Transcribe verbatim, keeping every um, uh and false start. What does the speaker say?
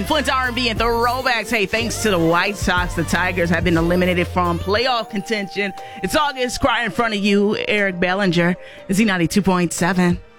Flint's R and B and throwbacks. Hey, thanks to the White Sox, the Tigers have been eliminated from playoff contention. It's August. Cry in front of you, Eric Bellinger. Is he ninety-two point seven?